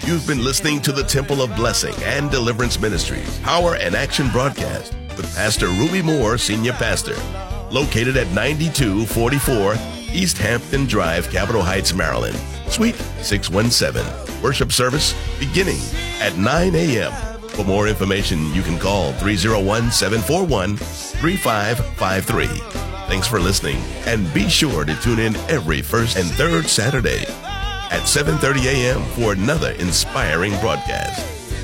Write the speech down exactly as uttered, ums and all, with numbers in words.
You've been listening to the Temple of Blessing and Deliverance Ministries Power and Action broadcast with Pastor Ruby Moore, Senior Pastor, located at ninety-two forty-four East Hampton Drive, Capitol Heights, Maryland, Suite six one seven. Worship service beginning at nine a.m. For more information, you can call three oh one, seven four one, three five five three. Thanks for listening, and be sure to tune in every first and third Saturday at seven thirty a.m. for another inspiring broadcast.